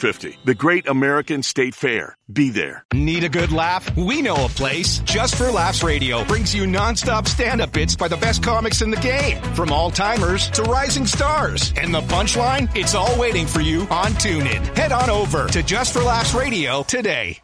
450. The Great American State Fair. Be there. Need a good laugh? We know a place. Just for Laughs Radio brings you nonstop stand-up bits by the best comics in the game. From all-timers to rising stars. And the punchline? It's all waiting for you on TuneIn. Head on over to Just for Laughs Radio today.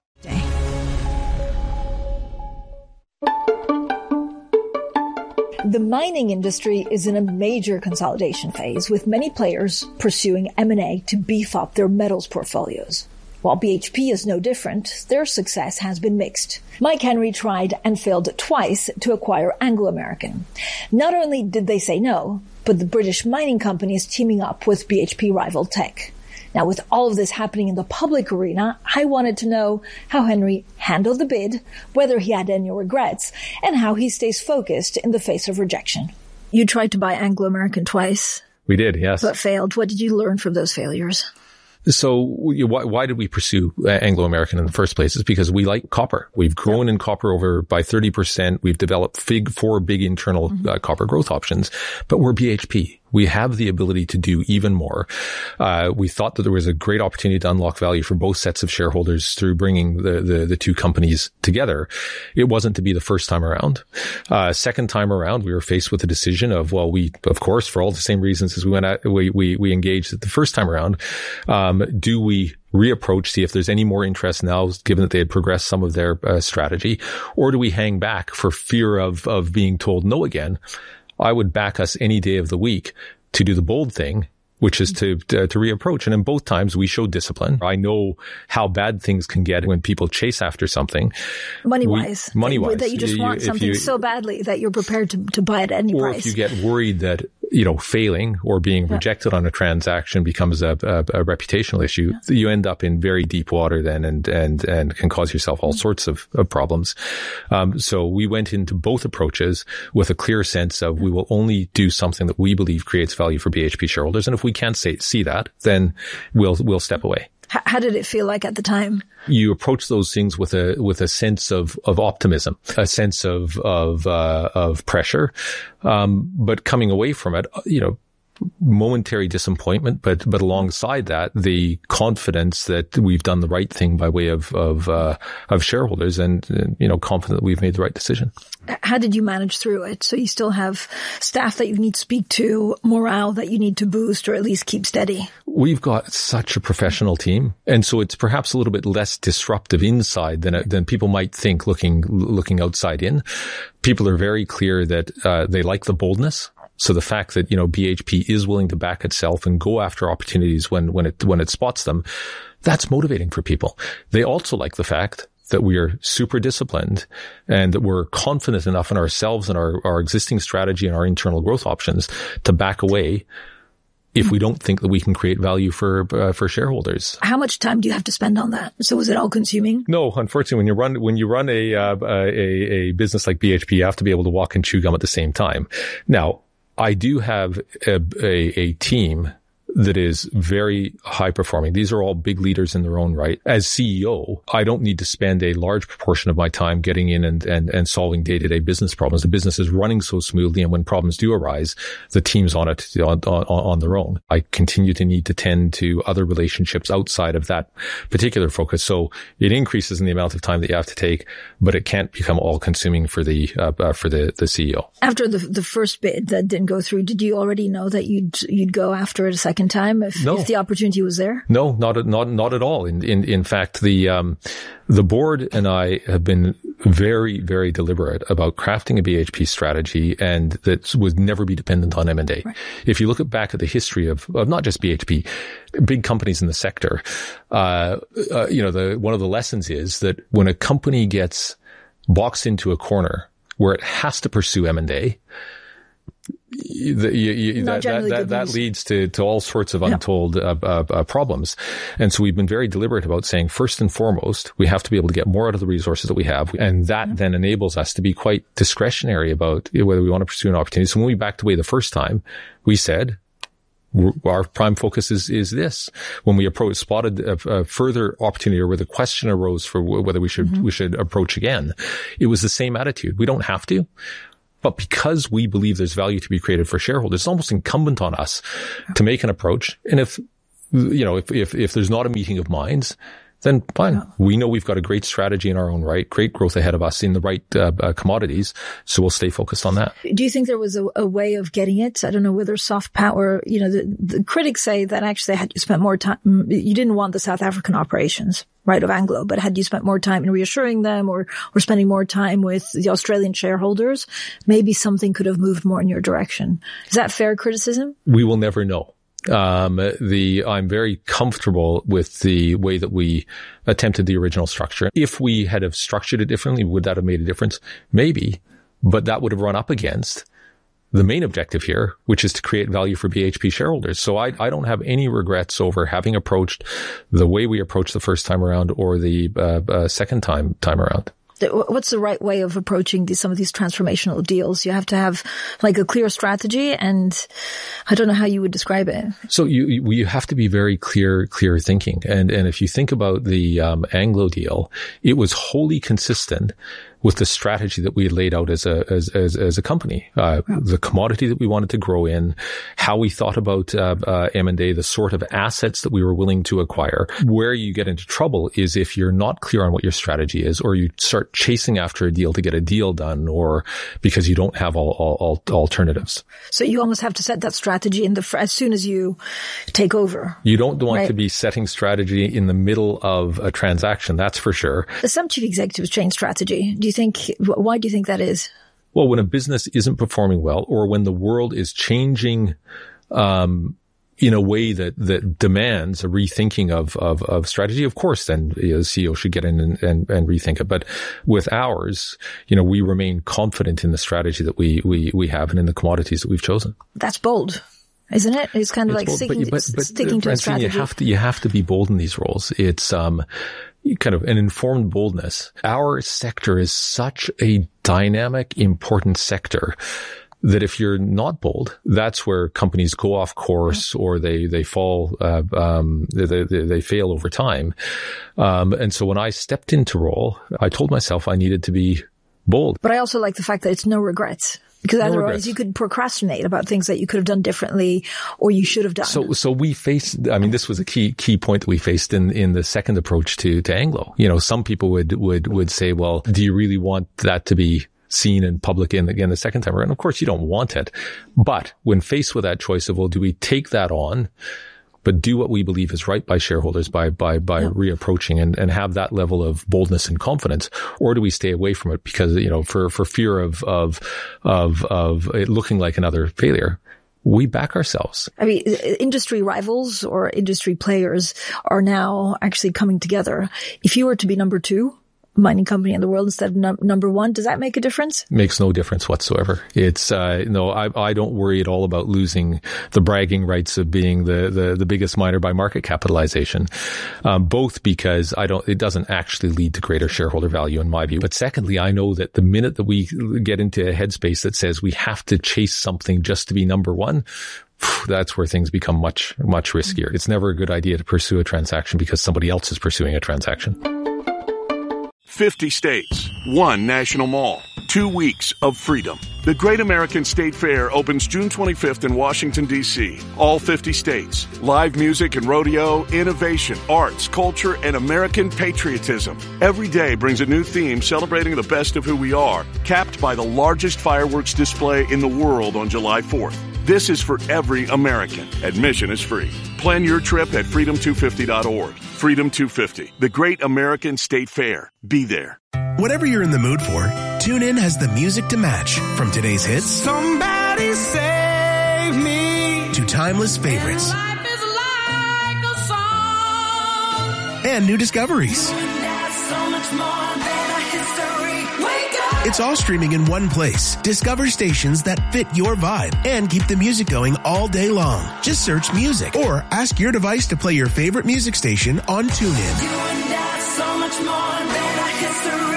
The mining industry is in a major consolidation phase, with many players pursuing M&A to beef up their metals portfolios. While BHP is no different, their success has been mixed. Mike Henry tried and failed twice to acquire Anglo American. Not only did they say no, but the British mining company is teaming up with BHP rival Teck. Now, with all of this happening in the public arena, I wanted to know how Henry handled the bid, whether he had any regrets, and how he stays focused in the face of rejection. You tried to buy Anglo American twice. We did, yes. But failed. What did you learn from those failures? So why did we pursue Anglo American in the first place? It's because we like copper. We've grown in copper over by 30%. We've developed four big internal copper growth options, but we're BHP. We have the ability to do even more. We thought that there was a great opportunity to unlock value for both sets of shareholders through bringing the two companies together. It wasn't to be the first time around. Second time around, we were faced with a decision of, well, we, of course, for all the same reasons as we engaged at the first time around, do we reapproach, see if there's any more interest now, given that they had progressed some of their strategy, or do we hang back for fear of being told no again? I would back us any day of the week to do the bold thing, which is to reapproach. And in both times, we showed discipline. I know how bad things can get when people chase after something. Money-wise. Money-wise. That you just want something so badly that you're prepared to buy it at any price. Or if you get worried that, failing or being rejected on a transaction becomes a reputational issue, you end up in very deep water then and can cause yourself all sorts of problems. So we went into both approaches with a clear sense of we will only do something that we believe creates value for BHP shareholders. And if we can't see that, then we'll step away. How did it feel like at the time? You approach those things with a sense of optimism, a sense of pressure. But coming away from it, momentary disappointment, but alongside that, the confidence that we've done the right thing by way of shareholders and, confident that we've made the right decision. How did you manage through it? So you still have staff that you need to speak to, morale that you need to boost or at least keep steady. We've got such a professional team. And so it's perhaps a little bit less disruptive inside than people might think looking outside in. People are very clear that, they like the boldness. So the fact that, BHP is willing to back itself and go after opportunities when it spots them, that's motivating for people. They also like the fact that we are super disciplined and that we're confident enough in ourselves and our existing strategy and our internal growth options to back away if we don't think that we can create value for shareholders. How much time do you have to spend on that? So was it all consuming? No, unfortunately, when you run a business like BHP, you have to be able to walk and chew gum at the same time. Now, I do have a team that is very high performing. These are all big leaders in their own right. As CEO, I don't need to spend a large proportion of my time getting in and solving day-to-day business problems. The business is running so smoothly, and when problems do arise, the team's on it on their own. I continue to need to tend to other relationships outside of that particular focus. So it increases in the amount of time that you have to take, but it can't become all-consuming for the CEO. After the first bid that didn't go through, did you already know that you'd go after it a second time if the opportunity was there? No, not at all. In fact, the board and I have been very, very deliberate about crafting a BHP strategy, and that would never be dependent on M&A. Right. If you look back at the history of not just BHP, big companies in the sector, one of the lessons is that when a company gets boxed into a corner where it has to pursue M&A, that leads to all sorts of untold problems. And so we've been very deliberate about saying, first and foremost, we have to be able to get more out of the resources that we have. And that then enables us to be quite discretionary about whether we want to pursue an opportunity. So when we backed away the first time, we said, our prime focus is this. When we spotted a further opportunity, or where the question arose for whether we should approach again, it was the same attitude. We don't have to. But because we believe there's value to be created for shareholders, it's almost incumbent on us to make an approach. And if if there's not a meeting of minds, then fine. Yeah. We know we've got a great strategy in our own right, great growth ahead of us in the right commodities. So we'll stay focused on that. Do you think there was a way of getting it? I don't know whether soft power, the critics say that actually had you spent more time, you didn't want the South African operations, right, of Anglo, but had you spent more time in reassuring them or spending more time with the Australian shareholders, maybe something could have moved more in your direction. Is that fair criticism? We will never know. I'm very comfortable with the way that we attempted the original structure. If we had have structured it differently, would that have made a difference? Maybe, but that would have run up against the main objective here, which is to create value for BHP shareholders. So I don't have any regrets over having approached the way we approached the first time around or the second time around. What's the right way of approaching some of these transformational deals? You have to have like a clear strategy, and I don't know how you would describe it. So you have to be very clear thinking. And if you think about the Anglo deal, it was wholly consistent with the strategy that we had laid out as a company, the commodity that we wanted to grow in, how we thought about M&A, the sort of assets that we were willing to acquire. Where you get into trouble is if you're not clear on what your strategy is, or you start chasing after a deal to get a deal done, or because you don't have all alternatives. So you almost have to set that strategy as soon as you take over. You don't want to be setting strategy in the middle of a transaction, that's for sure. Some chief executives change strategy. Why do you think that is? Well, when a business isn't performing well, or when the world is changing, in a way that demands a rethinking of strategy, of course, then the CEO should get in and rethink it. But with ours, we remain confident in the strategy that we have and in the commodities that we've chosen. That's bold, isn't it? It's kind of sticking to a strategy. You have to be bold in these roles. It's kind of an informed boldness. Our sector is such a dynamic, important sector that if you're not bold, that's where companies go off course, or they fall, they fail over time. And so when I stepped into role, I told myself I needed to be bold. But I also like the fact that it's no regrets. Because otherwise you could procrastinate about things that you could have done differently or you should have done. So we faced, this was a key point that we faced in the second approach to Anglo. Some people would say, well, do you really want that to be seen in public again the second time around? Of course you don't want it. But when faced with that choice of, well, do we take that on, but do what we believe is right by shareholders by reapproaching and have that level of boldness and confidence, or do we stay away from it because, for fear of it looking like another failure? We back ourselves. Industry rivals or industry players are now actually coming together. If you were to be number 2 mining company in the world instead of number 1, does that make a difference? Makes no difference whatsoever. It's, I don't worry at all about losing the bragging rights of being the biggest miner by market capitalization. Both because it doesn't actually lead to greater shareholder value in my view. But secondly, I know that the minute that we get into a headspace that says we have to chase something just to be number 1, that's where things become much, much riskier. It's never a good idea to pursue a transaction because somebody else is pursuing a transaction. 50 states, 1 national mall, 2 weeks of freedom. The Great American State Fair opens June 25th in Washington, D.C. All 50 states. Live music and rodeo, innovation, arts, culture, and American patriotism. Every day brings a new theme celebrating the best of who we are, capped by the largest fireworks display in the world on July 4th. This is for every American. Admission is free. Plan your trip at freedom250.org. Freedom 250, the Great American State Fair. Be there. Whatever you're in the mood for, TuneIn has the music to match. From today's hits, Somebody Save Me, to timeless favorites, and life is like a song, and new discoveries. so much more than a history. Wake up! It's all streaming in one place. Discover stations that fit your vibe and keep the music going all day long. Just search music or ask your device to play your favorite music station on TuneIn. You and I, so much more than a history.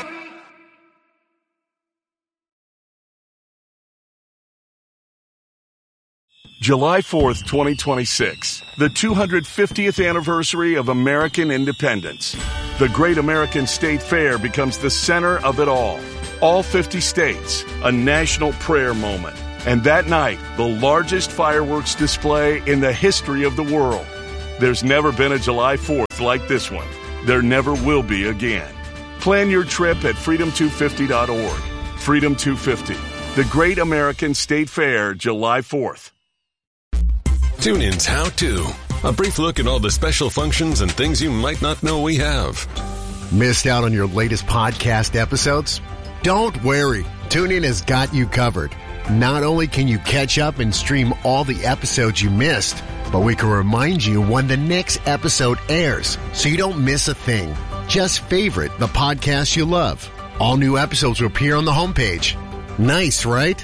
July 4th, 2026, the 250th anniversary of American independence. The Great American State Fair becomes the center of it all. All 50 states, a national prayer moment. And that night, the largest fireworks display in the history of the world. There's never been a July 4th like this one. There never will be again. Plan your trip at freedom250.org. Freedom 250, the Great American State Fair, July 4th. TuneIn's How To. A brief look at all the special functions and things you might not know we have. Missed out on your latest podcast episodes? Don't worry. TuneIn has got you covered. Not only can you catch up and stream all the episodes you missed, but we can remind you when the next episode airs so you don't miss a thing. Just favorite the podcast you love. All new episodes will appear on the homepage. Nice, right?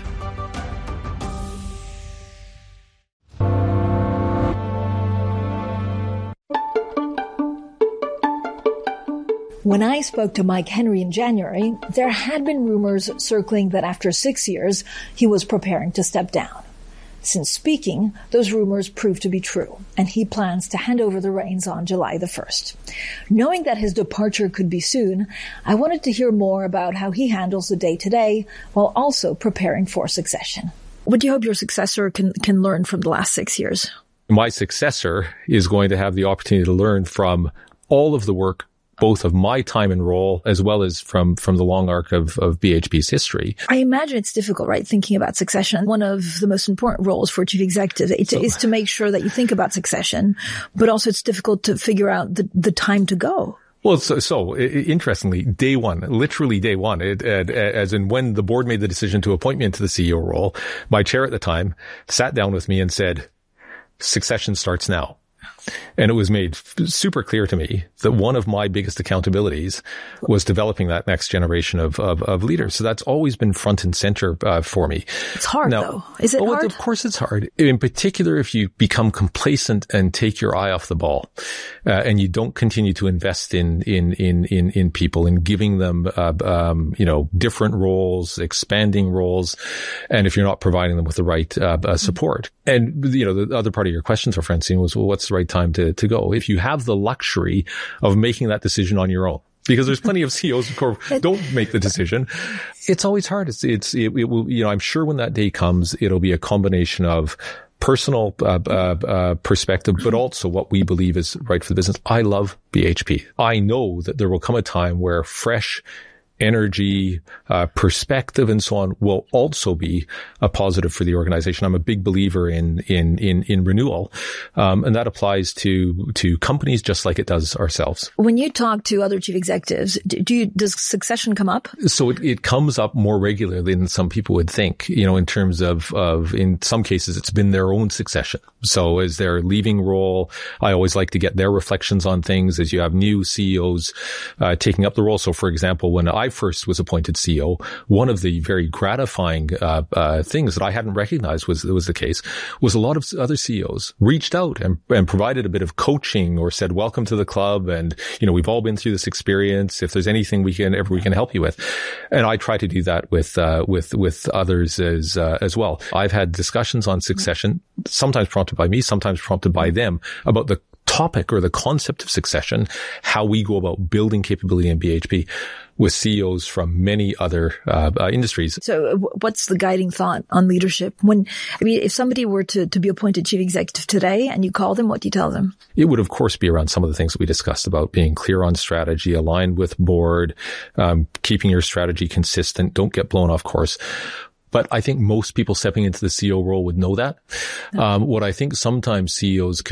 When I spoke to Mike Henry in January, there had been rumors circling that after 6 years, he was preparing to step down. Since speaking, those rumors proved to be true, and he plans to hand over the reins on July the 1st. Knowing that his departure could be soon, I wanted to hear more about how he handles the day-to-day while also preparing for succession. What do you hope your successor can learn from the last 6 years? My successor is going to have the opportunity to learn from all of the work, both of my time and role, as well as from the long arc of BHP's history. I imagine it's difficult, right, thinking about succession. One of the most important roles for a chief executive is to make sure that you think about succession, but also it's difficult to figure out the time to go. Well, so interestingly, day one, literally day one, as in when the board made the decision to appoint me into the CEO role, my chair at the time sat down with me and said, succession starts now. And it was made super clear to me that one of my biggest accountabilities was developing that next generation of leaders. So that's always been front and center for me. It's hard, though. Is it hard? Of course it's hard. In particular, if you become complacent and take your eye off the ball, and you don't continue to invest in people and giving them, different roles, expanding roles, and if you're not providing them with the right support. And, the other part of your question, Francine, was, well, what's the right time to go? If you have the luxury of making that decision on your own, because there's plenty of CEOs who don't make the decision. It's always hard. It will, I'm sure when that day comes, it'll be a combination of personal perspective, but also what we believe is right for the business. I love BHP. I know that there will come a time where fresh energy, perspective, and so on will also be a positive for the organization. I'm a big believer in renewal, and that applies to companies just like it does ourselves. When you talk to other chief executives, does succession come up? So it comes up more regularly than some people would think. In terms of in some cases it's been their own succession. So as they're leaving role, I always like to get their reflections on things as you have new CEOs taking up the role. So for example, when I first was appointed CEO, one of the very gratifying things that I hadn't recognized was the case was a lot of other CEOs reached out and provided a bit of coaching or said, welcome to the club. And, we've all been through this experience. If there's anything we can help you with. And I try to do that with others as well. I've had discussions on succession, sometimes prompted by me, sometimes prompted by them, about the topic or the concept of succession, how we go about building capability in BHP with CEOs from many other industries. So what's the guiding thought on leadership? If somebody were to be appointed chief executive today and you call them, what do you tell them? It would, of course, be around some of the things that we discussed about being clear on strategy, aligned with board, keeping your strategy consistent, don't get blown off course. But I think most people stepping into the CEO role would know that. What I think sometimes CEOs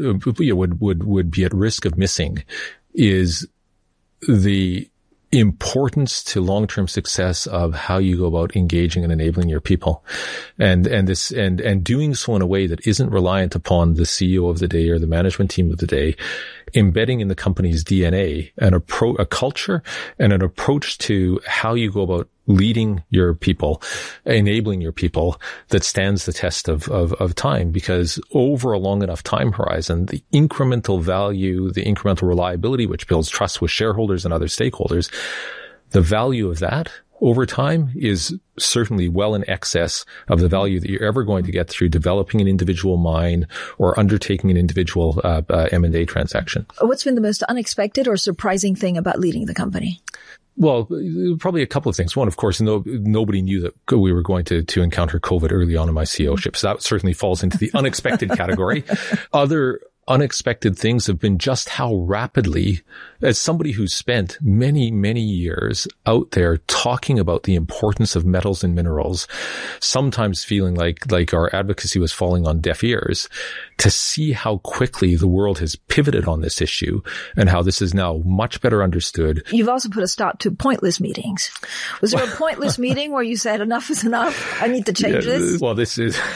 would be at risk of missing is the importance to long-term success of how you go about engaging and enabling your people, and doing so in a way that isn't reliant upon the CEO of the day or the management team of the day, embedding in the company's DNA a culture and an approach to how you go about leading your people, enabling your people that stands the test of time. Because over a long enough time horizon, the incremental value, the incremental reliability, which builds trust with shareholders and other stakeholders, the value of that over time is certainly well in excess of the value that you're ever going to get through developing an individual mine or undertaking an individual M&A transaction. What's been the most unexpected or surprising thing about leading the company? Well, probably a couple of things. One, of course, nobody knew that we were going to encounter COVID early on in my CEOship. So that certainly falls into the unexpected category. Other unexpected things have been just how rapidly, as somebody who's spent many, many years out there talking about the importance of metals and minerals, sometimes feeling like our advocacy was falling on deaf ears, to see how quickly the world has pivoted on this issue and how this is now much better understood. You've also put a stop to pointless meetings. Was there a pointless meeting where you said enough is enough? I need to change this? Well, this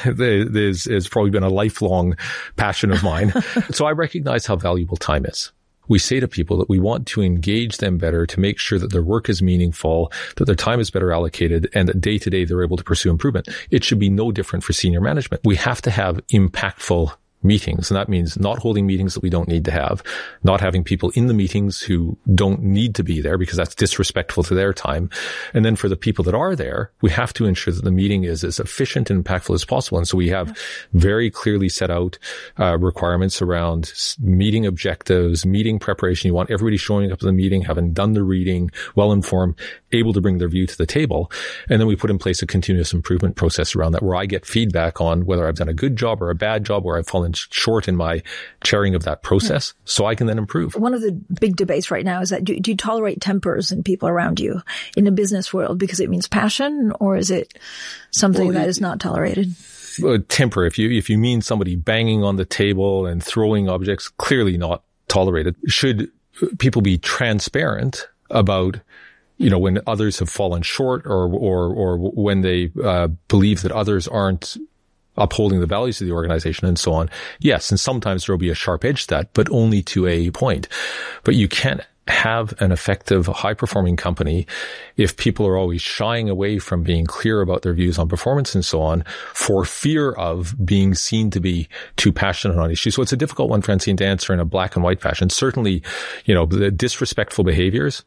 is probably been a lifelong passion of mine. So I recognize how valuable time is. We say to people that we want to engage them better to make sure that their work is meaningful, that their time is better allocated, and that day to day they're able to pursue improvement. It should be no different for senior management. We have to have impactful meetings. And that means not holding meetings that we don't need to have, not having people in the meetings who don't need to be there because that's disrespectful to their time. And then for the people that are there, we have to ensure that the meeting is as efficient and impactful as possible. And so we have very clearly set out requirements around meeting objectives, meeting preparation. You want everybody showing up at the meeting, having done the reading, well-informed, able to bring their view to the table. And then we put in place a continuous improvement process around that where I get feedback on whether I've done a good job or a bad job, where I've fallen short in my chairing of that process, so I can then improve. One of the big debates right now is that do you tolerate tempers in people around you in the business world because it means passion, or is it something that is not tolerated? Temper, if you mean somebody banging on the table and throwing objects, clearly not tolerated. Should people be transparent about when others have fallen short or when they believe that others aren't upholding the values of the organization and so on? Yes. And sometimes there'll be a sharp edge to that, but only to a point. But you can't have an effective, high-performing company if people are always shying away from being clear about their views on performance and so on for fear of being seen to be too passionate on issues. So it's a difficult one, Francine, to answer in a black and white fashion. Certainly, the disrespectful behaviors,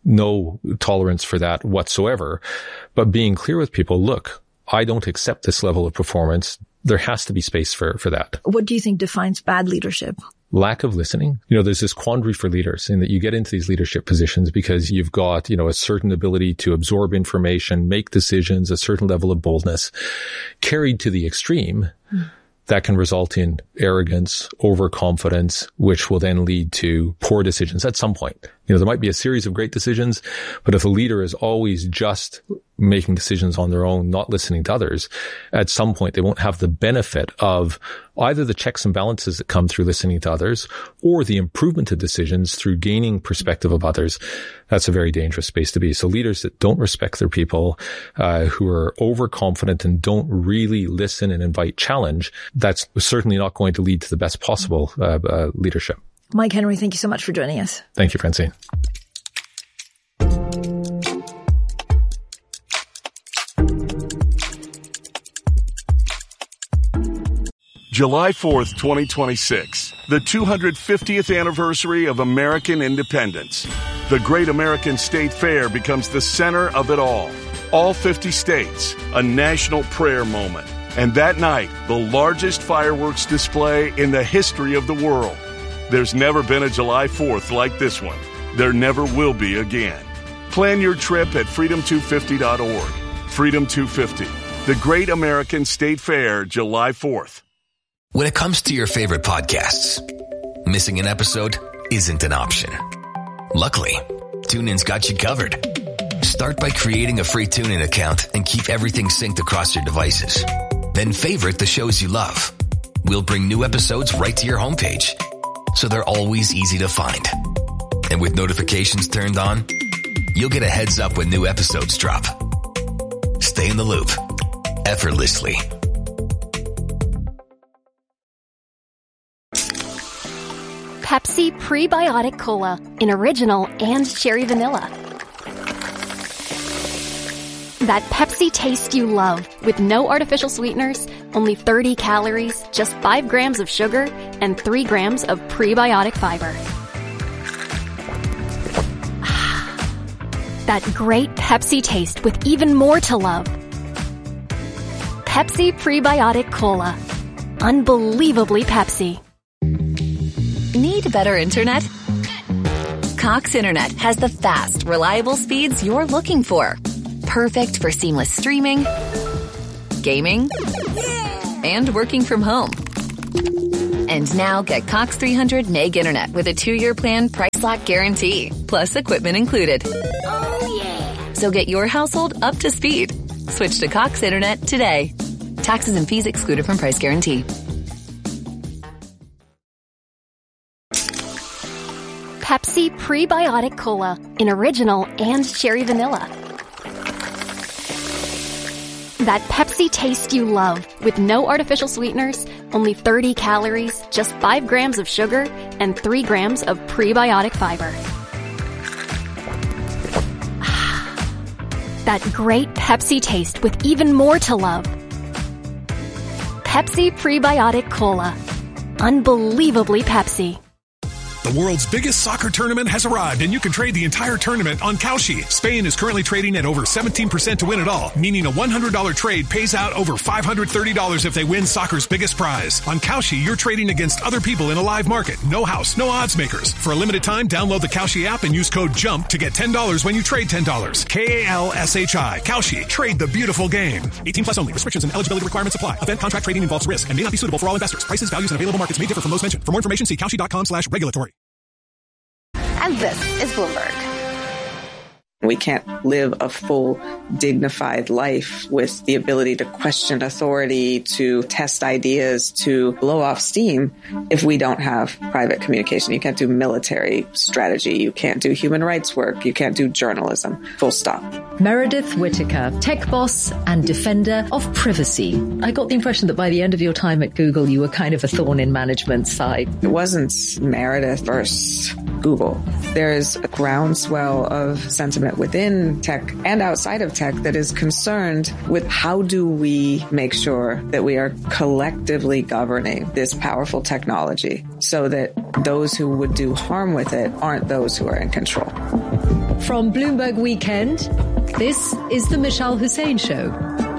no tolerance for that whatsoever. But being clear with people, look, I don't accept this level of performance. There has to be space for that. What do you think defines bad leadership? Lack of listening. There's this quandary for leaders in that you get into these leadership positions because you've got, a certain ability to absorb information, make decisions, a certain level of boldness. Carried to the extreme, that can result in arrogance, overconfidence, which will then lead to poor decisions at some point. There might be a series of great decisions, but if a leader is always just making decisions on their own, not listening to others, at some point they won't have the benefit of either the checks and balances that come through listening to others or the improvement of decisions through gaining perspective of others. That's a very dangerous space to be. So leaders that don't respect their people, who are overconfident and don't really listen and invite challenge, that's certainly not going to lead to the best possible leadership. Mike Henry, thank you so much for joining us. Thank you, Francine. July 4th, 2026, the 250th anniversary of American independence. The Great American State Fair becomes the center of it all. All 50 states, a national prayer moment. And that night, the largest fireworks display in the history of the world. There's never been a July 4th like this one. There never will be again. Plan your trip at freedom250.org. Freedom 250, the Great American State Fair, July 4th. When it comes to your favorite podcasts, missing an episode isn't an option. Luckily, TuneIn's got you covered. Start by creating a free TuneIn account and keep everything synced across your devices. Then favorite the shows you love. We'll bring new episodes right to your homepage, so they're always easy to find. And with notifications turned on, you'll get a heads up when new episodes drop. Stay in the loop, effortlessly. Pepsi Prebiotic Cola in original and cherry vanilla. That Pepsi taste you love with no artificial sweeteners, only 30 calories, just 5 grams of sugar, and 3 grams of prebiotic fiber. That great Pepsi taste with even more to love. Pepsi Prebiotic Cola. Unbelievably Pepsi. Need better internet? Cox Internet has the fast, reliable speeds you're looking for. Perfect for seamless streaming, gaming, and working from home. And now get Cox 300 Meg Internet with a 2-year plan, price lock guarantee, plus equipment included. Oh, yeah. So get your household up to speed. Switch to Cox Internet today. Taxes and fees excluded from price guarantee. Pepsi Prebiotic Cola in original and cherry vanilla. That Pepsi taste you love with no artificial sweeteners, only 30 calories, just 5 grams of sugar, and 3 grams of prebiotic fiber. That great Pepsi taste with even more to love. Pepsi Prebiotic Cola. Unbelievably Pepsi. The world's biggest soccer tournament has arrived, and you can trade the entire tournament on Kalshi. Spain is currently trading at over 17% to win it all, meaning a $100 trade pays out over $530 if they win soccer's biggest prize. On Kalshi, you're trading against other people in a live market. No house, no odds makers. For a limited time, download the Kalshi app and use code JUMP to get $10 when you trade $10. Kalshi. Kalshi. Trade the beautiful game. 18 plus only. Restrictions and eligibility requirements apply. Event contract trading involves risk and may not be suitable for all investors. Prices, values, and available markets may differ from those mentioned. For more information, see kalshi.com/regulatory. And this is Bloomberg. We can't live a full, dignified life with the ability to question authority, to test ideas, to blow off steam if we don't have private communication. You can't do military strategy. You can't do human rights work. You can't do journalism. Full stop. Meredith Whittaker, tech boss and defender of privacy. I got the impression that by the end of your time at Google, you were kind of a thorn in management's side. It wasn't Meredith versus Google. There is a groundswell of sentiment within tech and outside of tech that is concerned with how do we make sure that we are collectively governing this powerful technology so that those who would do harm with it aren't those who are in control. From Bloomberg Weekend, this is the Mishal Hussain Show.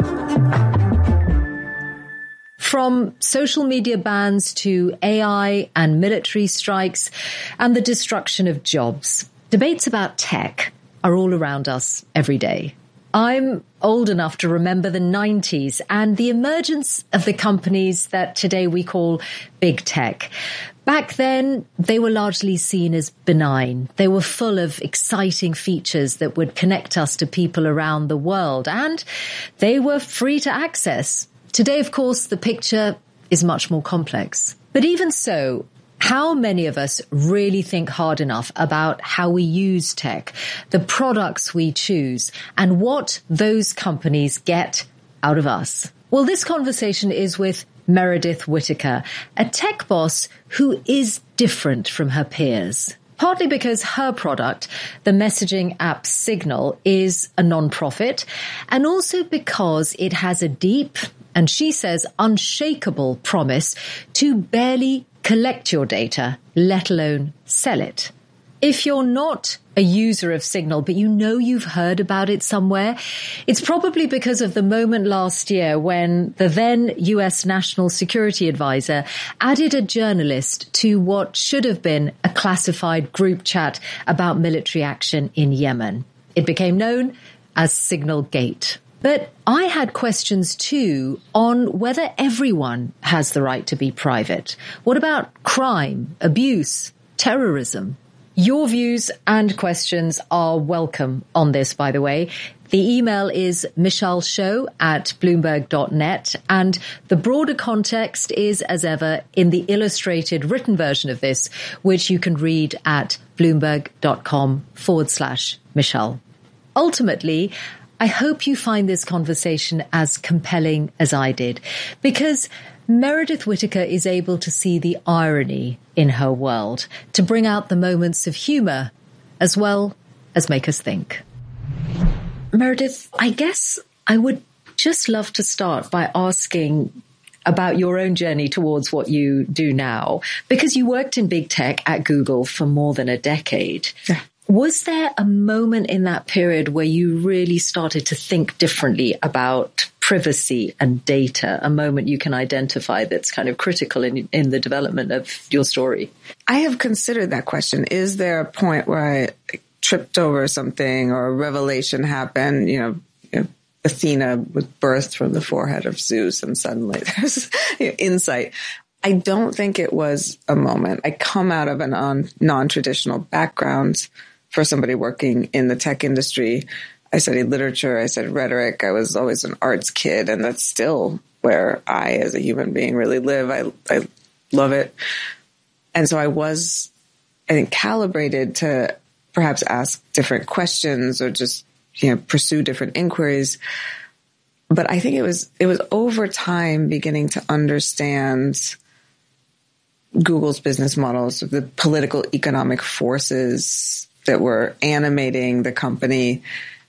From social media bans to AI and military strikes and the destruction of jobs, debates about tech are all around us every day. I'm old enough to remember the 90s and the emergence of the companies that today we call big tech. Back then, they were largely seen as benign. They were full of exciting features that would connect us to people around the world, and they were free to access. Today, of course, the picture is much more complex. But even so, how many of us really think hard enough about how we use tech, the products we choose, and what those companies get out of us? Well, this conversation is with Meredith Whittaker, a tech boss who is different from her peers. Partly because her product, the messaging app Signal, is a non-profit, and also because it has a deep, and she says unshakable promise to barely collect your data, let alone sell it. If you're not a user of Signal, but you know you've heard about it somewhere, it's probably because of the moment last year when the then US National Security Advisor added a journalist to what should have been a classified group chat about military action in Yemen. It became known as Signal Gate. But I had questions too on whether everyone has the right to be private. What about crime, abuse, terrorism? Your views and questions are welcome on this, by the way. The email is michalshow@bloomberg.net, and the broader context is, as ever, in the illustrated written version of this, which you can read at bloomberg.com/Michal. Ultimately, I hope you find this conversation as compelling as I did, because Meredith Whittaker is able to see the irony in her world, to bring out the moments of humour as well as make us think. Meredith, I guess I would just love to start by asking about your own journey towards what you do now, because you worked in big tech at Google for more than a decade. Yeah. Was there a moment in that period where you really started to think differently about privacy and data, a moment you can identify that's kind of critical in the development of your story? I have considered that question. Is there a point where I tripped over something or a revelation happened? Athena was birthed from the forehead of Zeus and suddenly there's insight. I don't think it was a moment. I come out of a non-traditional background for somebody working in the tech industry. I studied literature. I studied rhetoric. I was always an arts kid, and that's still where I, as a human being, really live. I love it. And so I was, I think, calibrated to perhaps ask different questions or just, pursue different inquiries. But I think it was over time beginning to understand Google's business models, the political economic forces that were animating the company.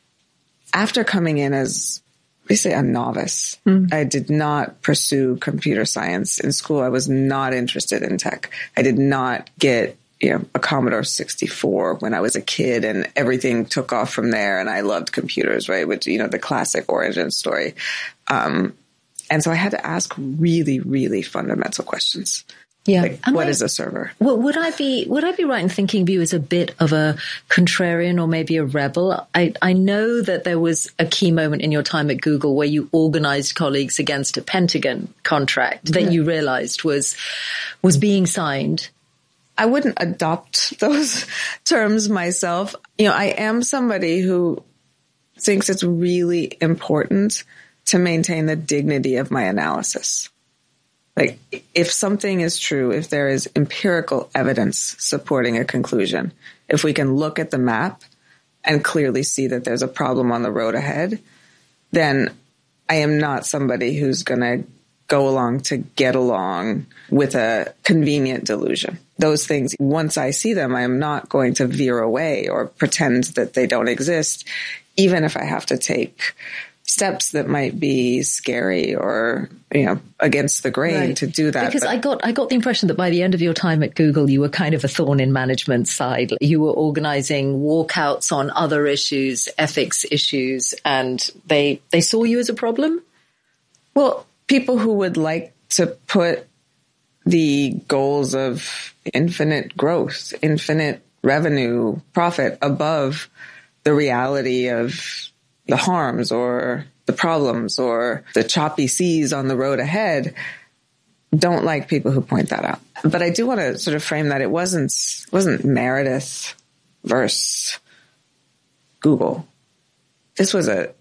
After coming in as basically a novice, I did not pursue computer science in school. I was not interested in tech. I did not get a Commodore 64 when I was a kid, and everything took off from there. And I loved computers, right? Which, the classic origin story. And so I had to ask really, really fundamental questions. Yeah. Like, what is a server? Well, would I be right in thinking of you as a bit of a contrarian or maybe a rebel? I know that there was a key moment in your time at Google where you organized colleagues against a Pentagon contract that you realized was being signed. I wouldn't adopt those terms myself. I am somebody who thinks it's really important to maintain the dignity of my analysis. Like, if something is true, if there is empirical evidence supporting a conclusion, if we can look at the map and clearly see that there's a problem on the road ahead, then I am not somebody who's going to go along to get along with a convenient delusion. Those things, once I see them, I am not going to veer away or pretend that they don't exist, even if I have to take steps that might be scary or, against the grain to do that. Because I got the impression that by the end of your time at Google, you were kind of a thorn in management's side. You were organizing walkouts on other issues, ethics issues, and they saw you as a problem? Well, people who would like to put the goals of infinite growth, infinite revenue, profit above the reality of the harms or the problems or the choppy seas on the road ahead, don't like people who point that out. But I do want to sort of frame that it wasn't Meredith versus Google. This was a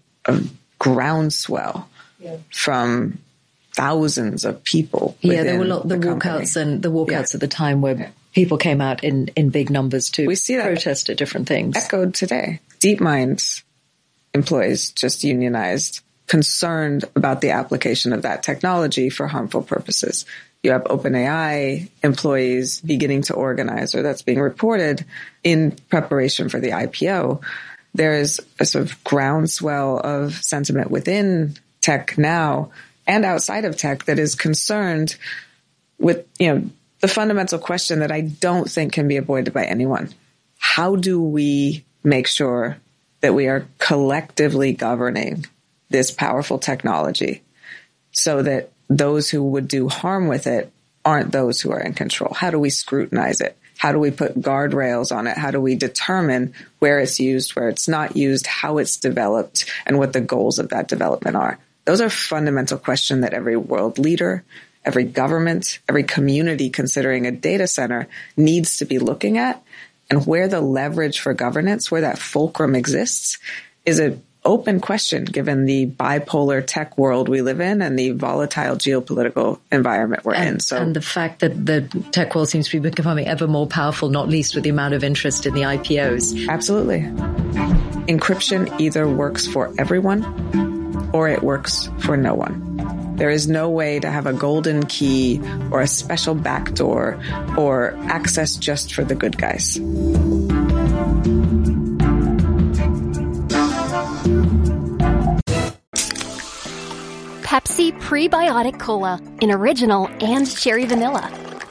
groundswell from thousands of people. Yeah, there were the walkouts at the time where people came out in big numbers to protest at different things. Echoed today. DeepMind's employees just unionized, concerned about the application of that technology for harmful purposes. You have OpenAI employees beginning to organize, or that's being reported in preparation for the IPO. There is a sort of groundswell of sentiment within tech now and outside of tech that is concerned with, the fundamental question that I don't think can be avoided by anyone. How do we make sure that we are collectively governing this powerful technology so that those who would do harm with it aren't those who are in control? How do we scrutinize it? How do we put guardrails on it? How do we determine where it's used, where it's not used, how it's developed, and what the goals of that development are? Those are fundamental questions that every world leader, every government, every community considering a data center needs to be looking at. And where the leverage for governance, where that fulcrum exists, is an open question given the bipolar tech world we live in and the volatile geopolitical environment we're in. And the fact that the tech world seems to be becoming ever more powerful, not least with the amount of interest in the IPOs. Absolutely. Encryption either works for everyone or it works for no one. There is no way to have a golden key or a special backdoor or access just for the good guys. Pepsi Prebiotic Cola in original and cherry vanilla.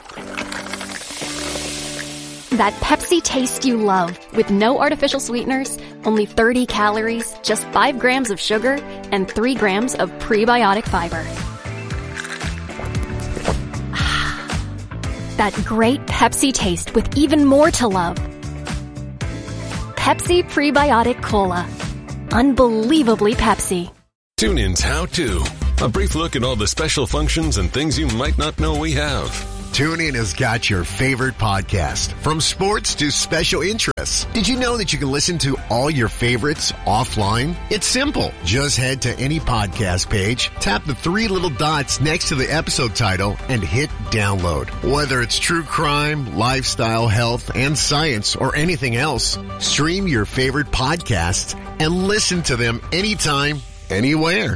That Pepsi taste you love with no artificial sweeteners, only 30 calories, just 5 grams of sugar, and 3 grams of prebiotic fiber. That great Pepsi taste with even more to love. Pepsi Prebiotic Cola. Unbelievably Pepsi. TuneIn's How To. A brief look at all the special functions and things you might not know we have. TuneIn has got your favorite podcast, from sports to special interests. Did you know that you can listen to all your favorites offline? It's simple. Just head to any podcast page, tap the three little dots next to the episode title, and hit download. Whether it's true crime, lifestyle, health, and science, or anything else, stream your favorite podcasts and listen to them anytime, anywhere.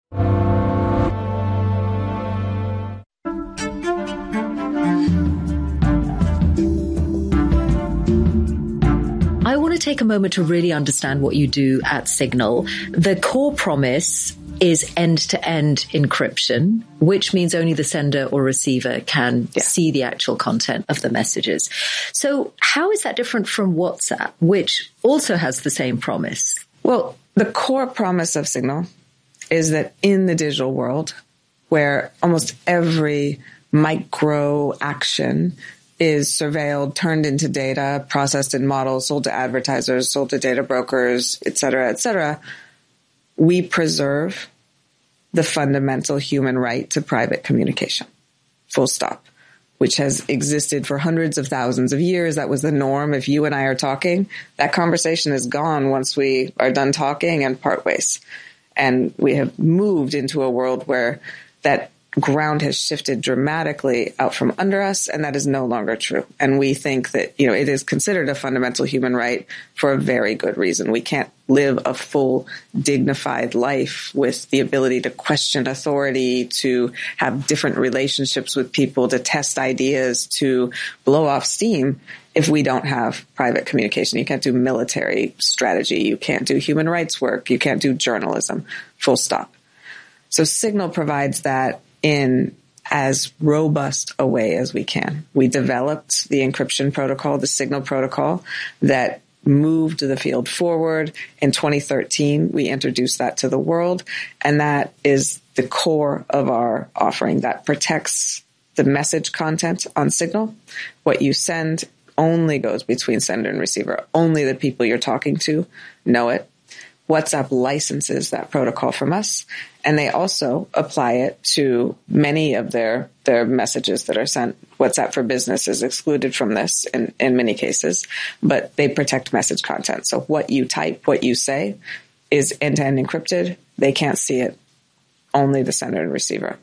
I want to take a moment to really understand what you do at Signal. The core promise is end-to-end encryption, which means only the sender or receiver can see the actual content of the messages. So how is that different from WhatsApp, which also has the same promise? Well, the core promise of Signal is that in the digital world, where almost every micro action is surveilled, turned into data, processed in models, sold to advertisers, sold to data brokers, et cetera, we preserve the fundamental human right to private communication. Full stop. Which has existed for hundreds of thousands of years. That was the norm. If you and I are talking, that conversation is gone once we are done talking and part ways. And we have moved into a world where that ground has shifted dramatically out from under us, and that is no longer true. And we think that, it is considered a fundamental human right for a very good reason. We can't live a full, dignified life with the ability to question authority, to have different relationships with people, to test ideas, to blow off steam if we don't have private communication. You can't do military strategy. You can't do human rights work. You can't do journalism. Full stop. So Signal provides that in as robust a way as we can. We developed the encryption protocol, the Signal protocol, that moved the field forward. In 2013, we introduced that to the world, and that is the core of our offering. That protects the message content on Signal. What you send only goes between sender and receiver. Only the people you're talking to know it. WhatsApp licenses that protocol from us, and they also apply it to many of their messages that are sent. WhatsApp for Business is excluded from this in many cases, but they protect message content. So what you type, what you say is end-to-end encrypted. They can't see it. Only the sender and receiver.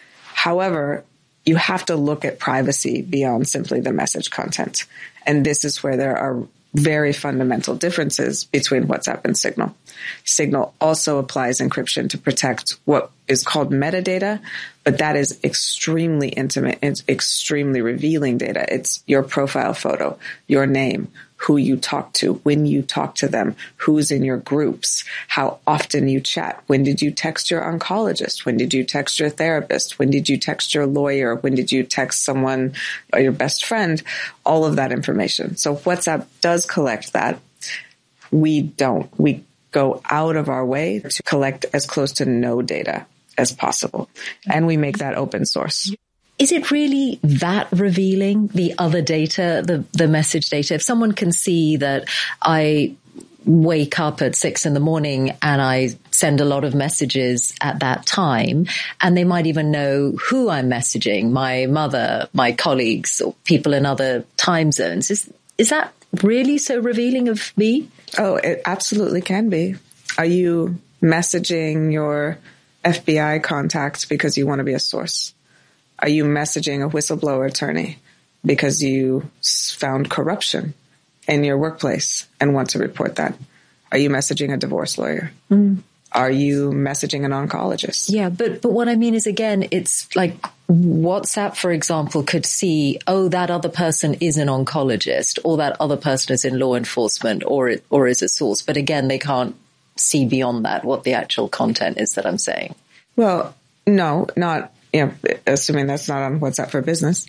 However, you have to look at privacy beyond simply the message content. And this is where there are very fundamental differences between WhatsApp and Signal. Signal also applies encryption to protect what is called metadata, but that is extremely intimate. It's extremely revealing data. It's your profile photo, your name, who you talk to, when you talk to them, who's in your groups, how often you chat. When did you text your oncologist? When did you text your therapist? When did you text your lawyer? When did you text someone or your best friend? All of that information. So WhatsApp does collect that. We don't. We go out of our way to collect as close to no data as possible. And we make that open source. Is it really that revealing, the other data, the message data? If someone can see that I wake up at 6 a.m. and I send a lot of messages at that time, and they might even know who I'm messaging, my mother, my colleagues, or people in other time zones, is that really so revealing of me? Oh, it absolutely can be. Are you messaging your FBI contacts because you want to be a source? Are you messaging a whistleblower attorney because you found corruption in your workplace and want to report that? Are you messaging a divorce lawyer? Are you messaging an oncologist? Yeah, but what I mean is, again, it's like WhatsApp, for example, could see, oh, that other person is an oncologist, or that other person is in law enforcement, or is a source. But again, they can't see beyond that what the actual content is that I'm saying. Well, no, not, assuming that's not on WhatsApp for Business.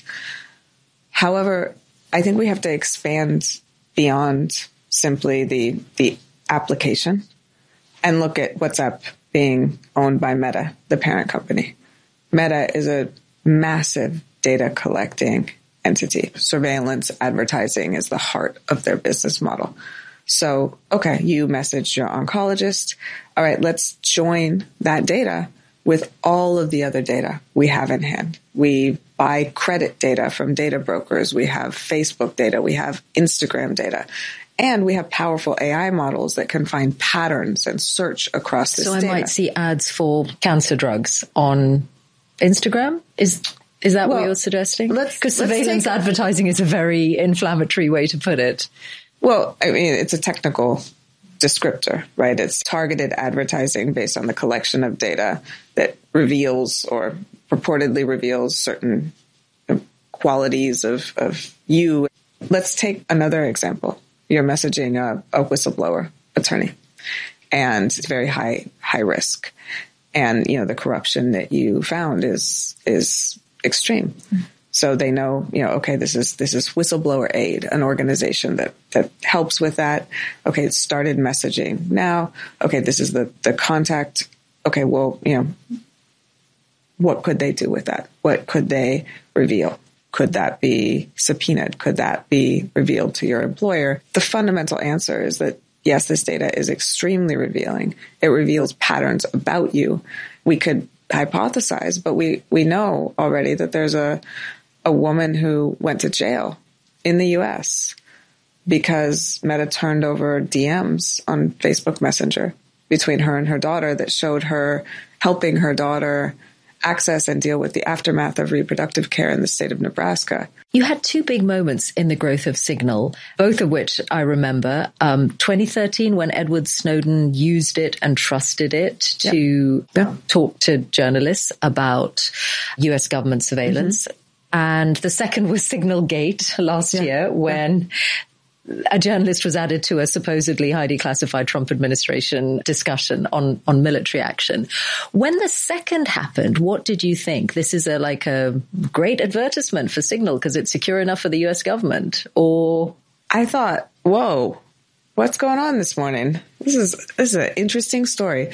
However, I think we have to expand beyond simply the application and look at WhatsApp being owned by Meta, the parent company. Meta is a massive data collecting entity. Surveillance advertising is the heart of their business model. So, okay, you messaged your oncologist. All right, let's join that data with all of the other data we have in hand. We buy credit data from data brokers. We have Facebook data. We have Instagram data. And we have powerful AI models that can find patterns and search across this data. So I might see ads for cancer drugs on Instagram? Is that what you're suggesting? Because surveillance advertising is a very inflammatory way to put it. Well, I mean, it's a technical descriptor, right? It's targeted advertising based on the collection of data that reveals or purportedly reveals certain qualities of you. Let's take another example. You're messaging a whistleblower attorney, and it's very high risk. And, the corruption that you found is extreme. So they know, okay, this is Whistleblower Aid, an organization that helps with that. Okay, it started messaging. Now, okay, this is the contact. Okay, well, what could they do with that? What could they reveal? Could that be subpoenaed? Could that be revealed to your employer? The fundamental answer is that, yes, this data is extremely revealing. It reveals patterns about you. We could hypothesize, but we know already that there's a woman who went to jail in the U.S. because Meta turned over DMs on Facebook Messenger between her and her daughter that showed her helping her daughter access and deal with the aftermath of reproductive care in the state of Nebraska. You had two big moments in the growth of Signal, both of which I remember. 2013, when Edward Snowden used it and trusted it to talk to journalists about U.S. government surveillance. Mm-hmm. And the second was Signalgate last year, when a journalist was added to a supposedly highly classified Trump administration discussion on military action. When the second happened, what did you think? This is a great advertisement for Signal because it's secure enough for the U.S. government. Or I thought, whoa, what's going on this morning? This is an interesting story.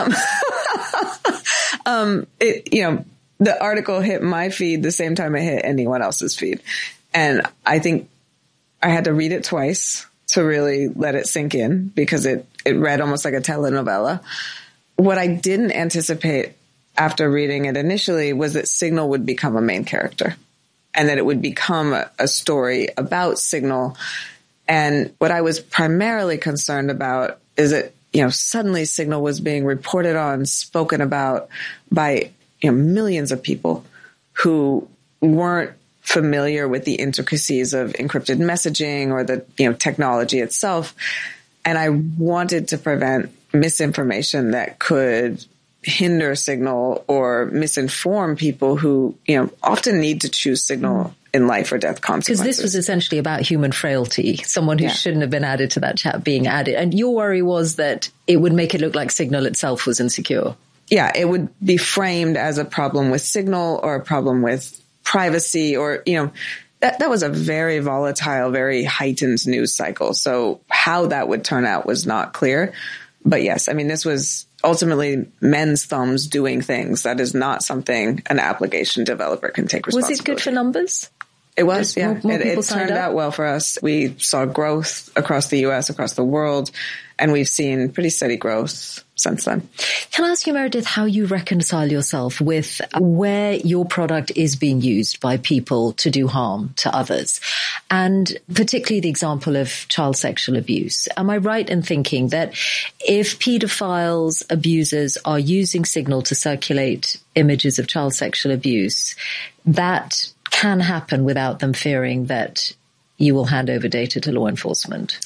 The article hit my feed the same time it hit anyone else's feed. And I think I had to read it twice to really let it sink in because it read almost like a telenovela. What I didn't anticipate after reading it initially was that Signal would become a main character and that it would become a story about Signal. And what I was primarily concerned about is that, suddenly Signal was being reported on, spoken about by millions of people who weren't familiar with the intricacies of encrypted messaging or the technology itself. And I wanted to prevent misinformation that could hinder Signal or misinform people who, often need to choose Signal in life or death consequences. Because this was essentially about human frailty, someone who shouldn't have been added to that chat being added. And your worry was that it would make it look like Signal itself was insecure. Yeah, it would be framed as a problem with Signal or a problem with privacy or, that was a very volatile, very heightened news cycle. So how that would turn out was not clear. But yes, I mean, this was ultimately men's thumbs doing things. That is not something an application developer can take responsibility. Was it good for numbers? It was, yeah. It turned out well for us. We saw growth across the U.S., across the world, and we've seen pretty steady growth since then. Can I ask you, Meredith, how you reconcile yourself with where your product is being used by people to do harm to others? And particularly the example of child sexual abuse. Am I right in thinking that if pedophiles, abusers are using Signal to circulate images of child sexual abuse, that can happen without them fearing that you will hand over data to law enforcement?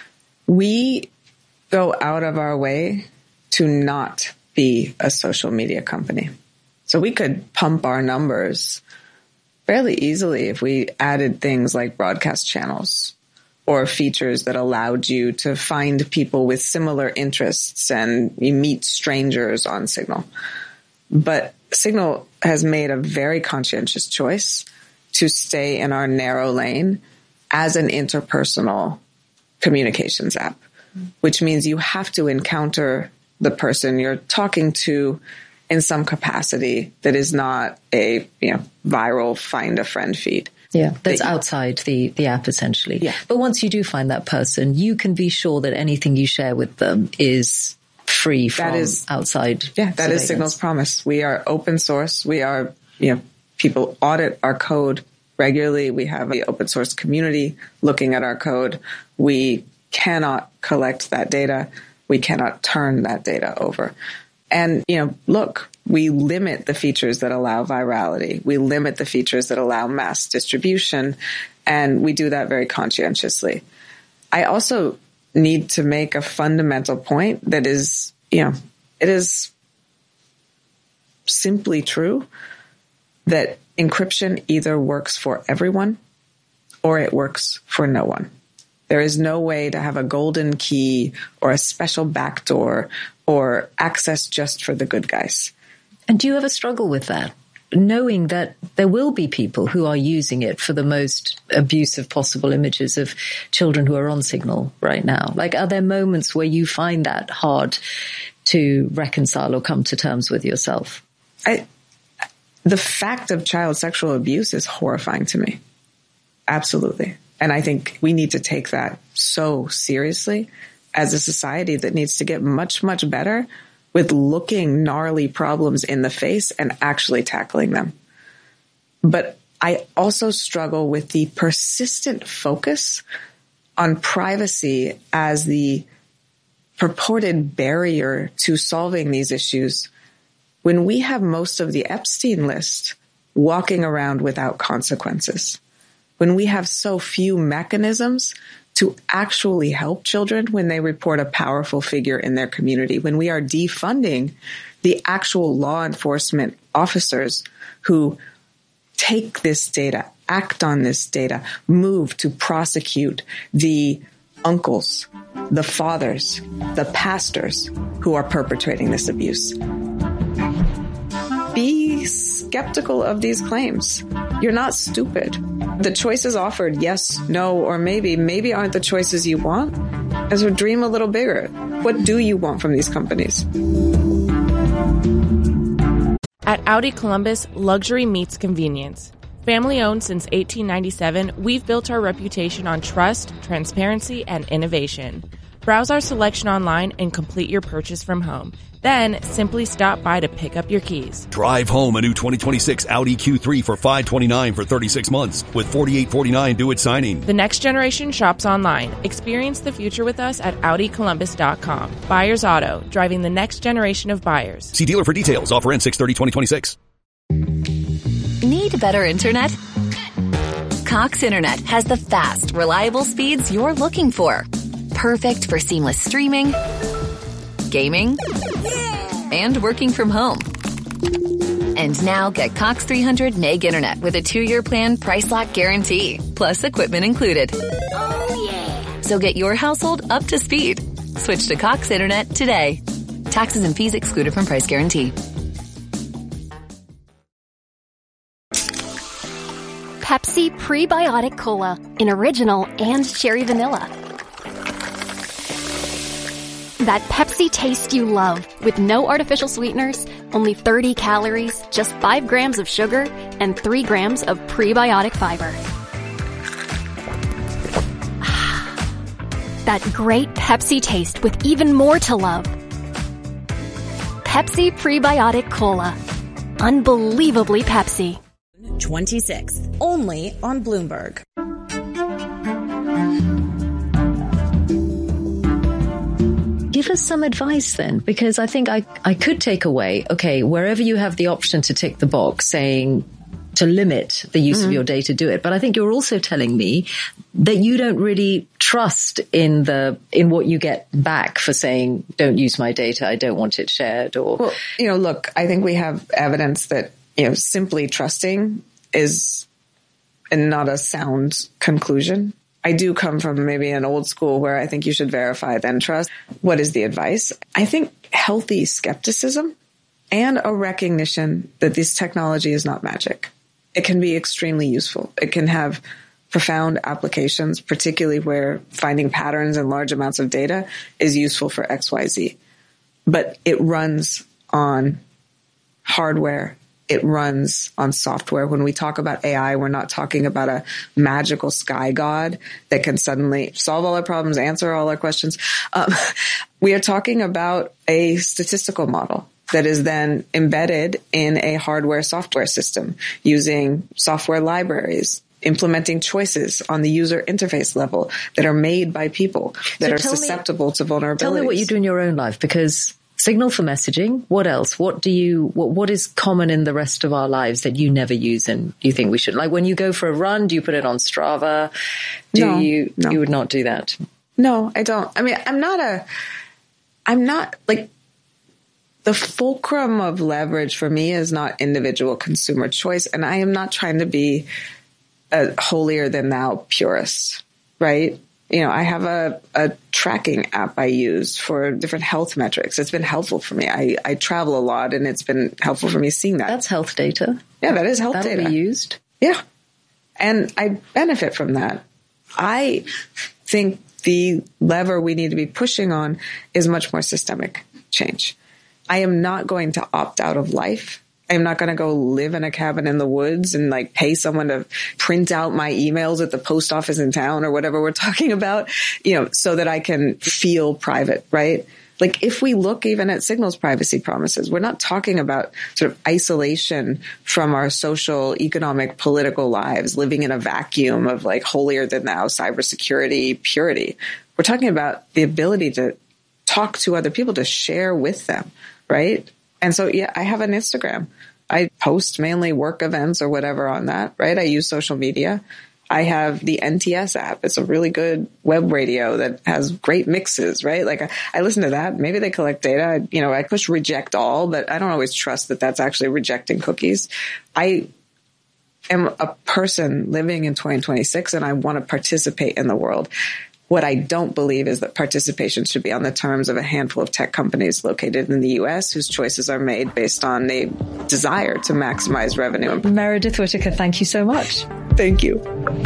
We go out of our way to not be a social media company. So we could pump our numbers fairly easily if we added things like broadcast channels or features that allowed you to find people with similar interests and you meet strangers on Signal. But Signal has made a very conscientious choice to stay in our narrow lane as an interpersonal communications app, which means you have to encounter the person you're talking to in some capacity that is not a viral find a friend feed. Yeah, that's outside the app essentially. Yeah. But once you do find that person, you can be sure that anything you share with them is free from outside. Yeah, that is Signal's promise. We are open source. We are, people audit our code regularly. We have the open source community looking at our code. We cannot collect that data. We cannot turn that data over. And, look, we limit the features that allow virality. We limit the features that allow mass distribution. And we do that very conscientiously. I also need to make a fundamental point that is, it is simply true that encryption either works for everyone or it works for no one. There is no way to have a golden key or a special backdoor or access just for the good guys. And do you ever struggle with that? Knowing that there will be people who are using it for the most abusive possible images of children who are on Signal right now. Like, are there moments where you find that hard to reconcile or come to terms with yourself? The fact of child sexual abuse is horrifying to me. Absolutely. And I think we need to take that so seriously as a society that needs to get much, much better with looking gnarly problems in the face and actually tackling them. But I also struggle with the persistent focus on privacy as the purported barrier to solving these issues when we have most of the Epstein list walking around without consequences, when we have so few mechanisms to actually help children when they report a powerful figure in their community, when we are defunding the actual law enforcement officers who take this data, act on this data, move to prosecute the uncles, the fathers, the pastors who are perpetrating this abuse. Be skeptical of these claims. You're not stupid. The choices offered, yes, no, or maybe aren't the choices you want. And so dream a little bigger. What do you want from these companies? At Audi Columbus, luxury meets convenience. Family owned since 1897, we've built our reputation on trust, transparency, and innovation. Browse our selection online and complete your purchase from home. Then simply stop by to pick up your keys. Drive home a new 2026 Audi Q3 for $529 for 36 months with $48.49 due at signing. The next generation shops online. Experience the future with us at AudiColumbus.com. Buyers Auto, driving the next generation of buyers. See dealer for details. Offer ends 6/30/2026. Need better internet? Cox Internet has the fast, reliable speeds you're looking for. Perfect for seamless streaming, gaming, and working from home. And now get Cox 300 meg internet with a 2-year plan price lock guarantee, plus equipment included. Oh, yeah. So get your household up to speed. Switch to Cox Internet today. Taxes and fees excluded from price guarantee. Pepsi Prebiotic Cola in original and cherry vanilla. That Pepsi taste you love with no artificial sweeteners, only 30 calories, just 5 grams of sugar, and 3 grams of prebiotic fiber. That great Pepsi taste with even more to love. Pepsi Prebiotic Cola. Unbelievably Pepsi. 26th, only on Bloomberg. Give us some advice then, because I think I could take away, okay, wherever you have the option to tick the box saying to limit the use of your data, do it. But I think you're also telling me that you don't really trust in what you get back for saying, don't use my data, I don't want it shared. Or well, look, I think we have evidence that, simply trusting is not a sound conclusion. I do come from maybe an old school where I think you should verify, then trust. What is the advice? I think healthy skepticism and a recognition that this technology is not magic. It can be extremely useful. It can have profound applications, particularly where finding patterns in large amounts of data is useful for XYZ. But it runs on hardware it runs on software. When we talk about AI, we're not talking about a magical sky god that can suddenly solve all our problems, answer all our questions. We are talking about a statistical model that is then embedded in a hardware software system using software libraries, implementing choices on the user interface level that are made by people that are susceptible to vulnerabilities. Tell me what you do in your own life, because Signal for messaging. What else? What is common in the rest of our lives that you never use and you think we should? Like when you go for a run, do you put it on Strava? No. You would not do that? No, I don't. I mean, I'm not like, the fulcrum of leverage for me is not individual consumer choice. And I am not trying to be a holier than thou purist, right? You know, I have a tracking app I use for different health metrics. It's been helpful for me. I travel a lot, and it's been helpful for me seeing that. That's health data. Yeah, that is health data. That'll be used. Yeah. And I benefit from that. I think the lever we need to be pushing on is much more systemic change. I am not going to opt out of life. I'm not going to go live in a cabin in the woods and like pay someone to print out my emails at the post office in town or whatever we're talking about, you know, so that I can feel private, right? Like if we look even at Signal's privacy promises, we're not talking about sort of isolation from our social, economic, political lives, living in a vacuum of like holier than thou cybersecurity purity. We're talking about the ability to talk to other people, to share with them, right? And so, yeah, I have an Instagram. I post mainly work events or whatever on that, right? I use social media. I have the NTS app. It's a really good web radio that has great mixes, right? Like I listen to that. Maybe they collect data. I push reject all, but I don't always trust that that's actually rejecting cookies. I am a person living in 2026 and I want to participate in the world. What I don't believe is that participation should be on the terms of a handful of tech companies located in the U.S. whose choices are made based on a desire to maximize revenue. Meredith Whittaker, thank you so much. Thank you.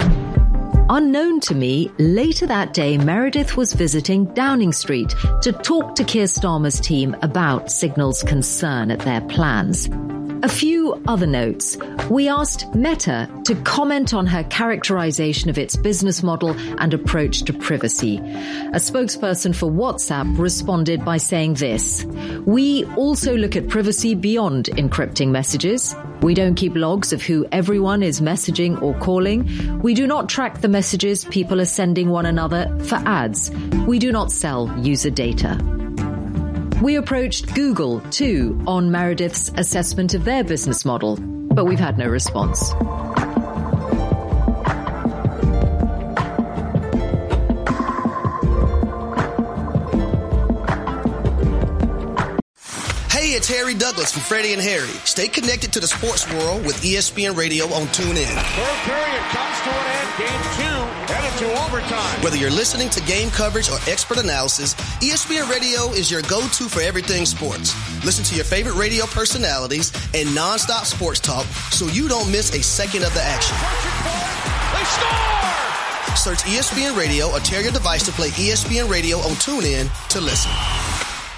Unknown to me, later that day, Meredith was visiting Downing Street to talk to Keir Starmer's team about Signal's concern at their plans. A few other notes. We asked Meta to comment on her characterization of its business model and approach to privacy. A spokesperson for WhatsApp responded by saying this: "We also look at privacy beyond encrypting messages. We don't keep logs of who everyone is messaging or calling. We do not track the messages people are sending one another for ads. We do not sell user data." We approached Google, too, on Meredith's assessment of their business model, but we've had no response. Hey, it's Harry Douglas from Freddie and Harry. Stay connected to the sports world with ESPN Radio on TuneIn. Third period comes to an end. Game 2 headed to overtime. Whether you're listening to game coverage or expert analysis, ESPN Radio is your go-to for everything sports. Listen to your favorite radio personalities and nonstop sports talk so you don't miss a second of the action. They score! Search ESPN Radio or tear your device to play ESPN Radio on TuneIn to listen.